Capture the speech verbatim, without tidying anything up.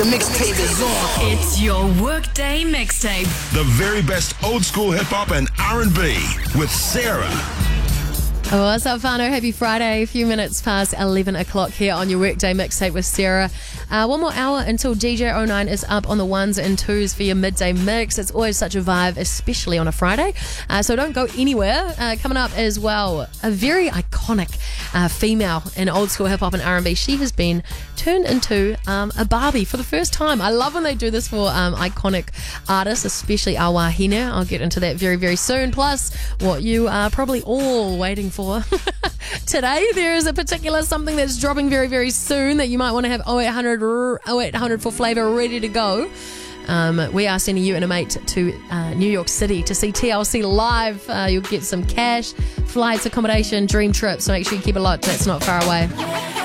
The mixtape is on. It's your workday mixtape. The very best old school hip hop and R and B with Sarah. What's up, whānau? Happy Friday. A few minutes past eleven o'clock here on your workday mixtape with Sarah. Uh, one more hour until D J oh nine is up on the ones and twos for your midday mix. It's always such a vibe, especially on a Friday. Uh, so don't go anywhere. Uh, coming up as well, a very iconic uh, female in old school hip hop and R and B. She has been turned into um, a Barbie for the first time. I love when they do this for um, iconic artists, especially our wahine. I'll get into that very, very soon. Plus, what you are probably all waiting for. Today, there is a particular something that's dropping very, very soon that you might want to have oh eight hundred, oh eight hundred for flavour ready to go. Um, we are sending you and a mate to uh, New York City to see T L C live. Uh, you'll get some cash, flights, accommodation, dream trip. So make sure you keep it locked. That's not far away.